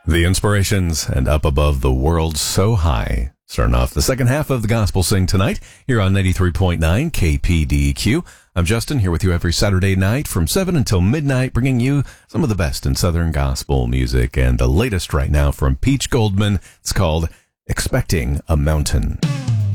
The Inspirations and Up Above the World So High. Starting off the second half of the Gospel Sing tonight here on 93.9 KPDQ. I'm Justin, here with you every Saturday night from 7 until midnight, bringing you some of the best in Southern gospel music. And the latest right now from Peach Goldman, it's called Expecting a Mountain.